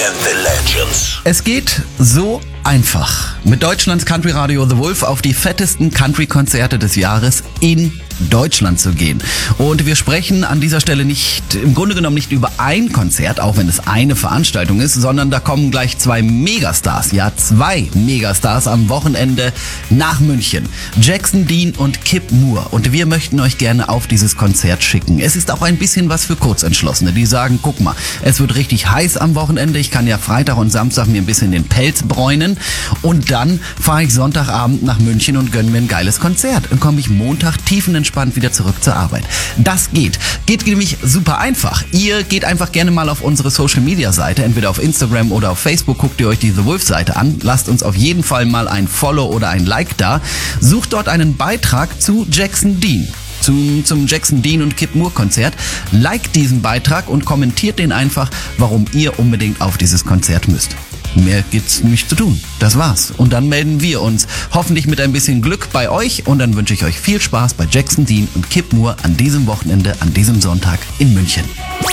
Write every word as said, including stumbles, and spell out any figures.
and the Legends. Es geht so einfach. Mit Deutschlands Country Radio The Wolf auf die fettesten Country-Konzerte des Jahres in Deutschland zu gehen. Und wir sprechen an dieser Stelle nicht, im Grunde genommen nicht über ein Konzert, auch wenn es eine Veranstaltung ist, sondern da kommen gleich zwei Megastars, ja zwei Megastars am Wochenende nach München. Jackson Dean und Kip Moore. Und wir möchten euch gerne auf dieses Konzert schicken. Es ist auch ein bisschen was für Kurzentschlossene, die sagen, guck mal, es wird richtig heiß am Wochenende, ich kann ja Freitag und Samstag mir ein bisschen den Pelz bräunen und dann fahre ich Sonntagabend nach München und gönne mir ein geiles Konzert. Dann komme ich Montag tiefenentspannt wieder zurück zur Arbeit. Das geht. Geht nämlich super einfach. Ihr geht einfach gerne mal auf unsere Social Media Seite, entweder auf Instagram oder auf Facebook, guckt ihr euch die The Wolf Seite an, lasst uns auf jeden Fall mal ein Follow oder ein Like da, sucht dort einen Beitrag zu Jackson Dean. Zum, zum Jackson Dean und Kip Moore Konzert. Liked diesen Beitrag und kommentiert den einfach, warum ihr unbedingt auf dieses Konzert müsst. Mehr gibt's nicht zu tun. Das war's. Und dann melden wir uns hoffentlich mit ein bisschen Glück bei euch und dann wünsche ich euch viel Spaß bei Jackson Dean und Kip Moore an diesem Wochenende, an diesem Sonntag in München.